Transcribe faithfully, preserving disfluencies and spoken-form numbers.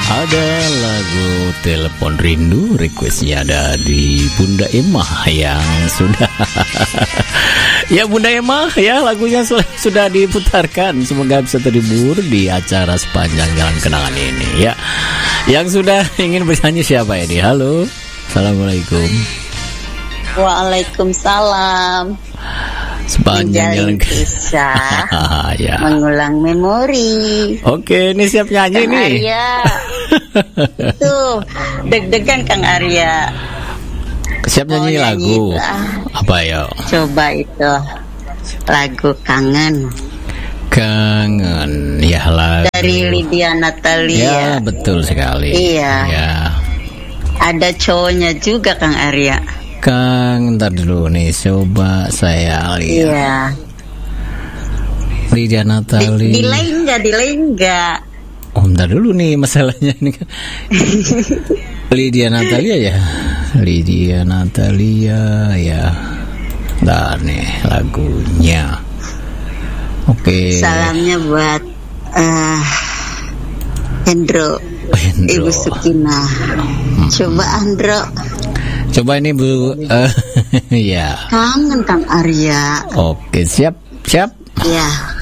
Ada lagu Telepon Rindu, requestnya ada di Bunda Emah yang sudah ya Bunda Emah ya, lagunya su- sudah diputarkan. Semoga bisa terhibur di acara sepanjang jalan kenangan ini ya. Yang sudah ingin bernyanyi siapa ini? Halo, Assalamualaikum. Waalaikumsalam. Sepanjang jalan kisah ya. Mengulang memori. Oke, ini siap nyanyi Kang nih. Arya. Itu deg-degan Kang Arya. Siap nyanyi Mau lagu nyanyi, ah. apa ya? Coba itu lagu Kangen Kangen ya, lagu dari Lydia Natalia. Ya, betul sekali. Iya. Ya. Ada cowoknya juga Kang Arya. Kang, ntar dulu nih, coba saya lihat. Iya. Lydia Natalia. Di, delay enggak, delay enggak. Oh, ntar dulu nih masalahnya ini kan. Lydia Natalia ya. Lydia Natalia ya. Ntar nih lagunya. Oke. Salamnya buat uh, Hendro, Hendro. Ibu Sukina. Hmm. Coba Andro. Coba ini Bu. Uh, ya. Kangen Kang Arya. Oke, siap, siap. Ya.